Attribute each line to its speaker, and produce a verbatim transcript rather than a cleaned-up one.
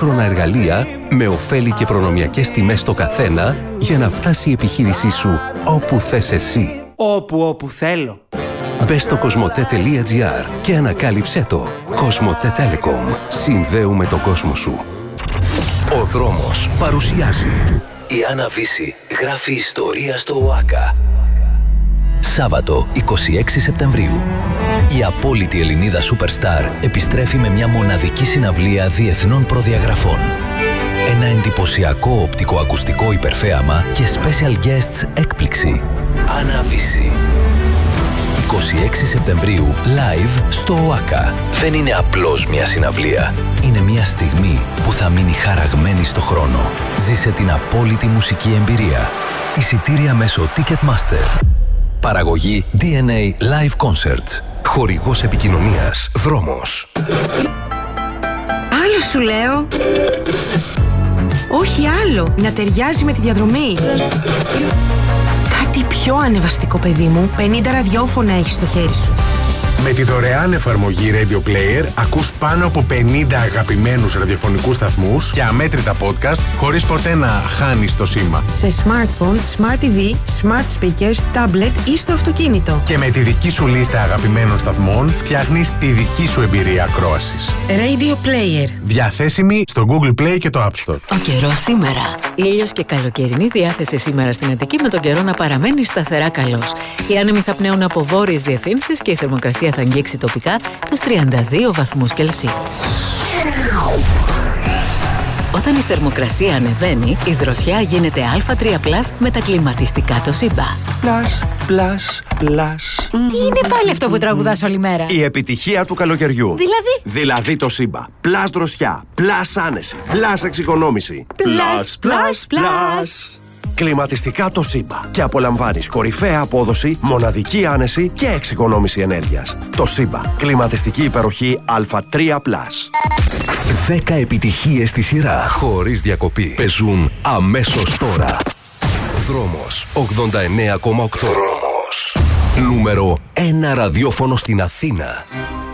Speaker 1: σύγχρονα εργαλεία με ωφέλη και προνομιακές τιμές στο καθένα για να φτάσει η επιχείρησή σου όπου θες εσύ.
Speaker 2: Όπου όπου θέλω.
Speaker 1: Μπες στο κοσμοτέ τελεία τζι άρ και ανακάλυψέ το. Κοσμοτέ Telecom. Συνδέουμε τον κόσμο σου. Ο δρόμος παρουσιάζει. Η Άννα Βύση γράφει ιστορία στο ΟΑΚΑ. Σάββατο εικοστή έκτη Σεπτεμβρίου. Η απόλυτη Ελληνίδα Superstar επιστρέφει με μια μοναδική συναυλία διεθνών προδιαγραφών. Ένα εντυπωσιακό οπτικοακουστικό υπερθέαμα και special guests έκπληξη. Άννα Βύση. εικοστή έκτη Σεπτεμβρίου, live στο ΟΑΚΑ. Δεν είναι απλώς μια συναυλία. Είναι μια στιγμή που θα μείνει χαραγμένη στο χρόνο. Ζήσε την απόλυτη μουσική εμπειρία. Εισιτήρια μέσω Ticketmaster. Παραγωγή ντι εν έι Live Concerts. Χορηγός επικοινωνίας Δρόμος.
Speaker 3: Άλλο σου λέω. Όχι άλλο. Να ταιριάζει με τη διαδρομή. Κάτι πιο ανεβαστικό, παιδί μου. πενήντα ραδιόφωνα έχεις στο χέρι σου.
Speaker 4: Με τη δωρεάν εφαρμογή Radio Player ακούς πάνω από πενήντα αγαπημένους ραδιοφωνικούς σταθμούς και αμέτρητα podcast χωρίς ποτέ να χάνεις το σήμα.
Speaker 3: Σε smartphone, smart τι βι, smart speakers, tablet ή στο αυτοκίνητο.
Speaker 4: Και με τη δική σου λίστα αγαπημένων σταθμών φτιάχνεις τη δική σου εμπειρία ακρόασης.
Speaker 3: Radio Player.
Speaker 4: Διαθέσιμη στο Google Play και το App Store.
Speaker 5: Ο καιρός σήμερα. Ήλιος και καλοκαιρινή διάθεση σήμερα στην Αττική, με τον καιρό να παραμένει σταθερά καλός. Οι άνεμοι θα πνέουν από βόρειες διευθύνσεις και η θερμοκρασία θα αγγίξει τοπικά τους τριάντα δύο βαθμούς Κελσίου. Όταν η θερμοκρασία ανεβαίνει, η δροσιά γίνεται α τρία πλας με τα κλιματιστικά Toshiba.
Speaker 6: Πλας, πλας, πλας.
Speaker 5: Τι είναι πάλι αυτό που τραγουδάς όλη μέρα?
Speaker 6: Η επιτυχία του καλοκαιριού.
Speaker 5: Δηλαδή?
Speaker 6: Δηλαδή Toshiba. Πλας δροσιά, πλας άνεση, πλας εξοικονόμηση.
Speaker 5: Πλας, πλας, πλας.
Speaker 6: Κλιματιστικά Toshiba. Και απολαμβάνεις κορυφαία απόδοση, μοναδική άνεση και εξοικονόμηση ενέργειας. Toshiba. Κλιματιστική υπεροχή α τρία πλας.
Speaker 1: δέκα επιτυχίες στη σειρά, χωρίς διακοπή. Παίζουν αμέσως τώρα. Δρόμος ογδόντα εννέα κόμμα οκτώ. Δρόμος. Νούμερο ένα ραδιόφωνο στην Αθήνα.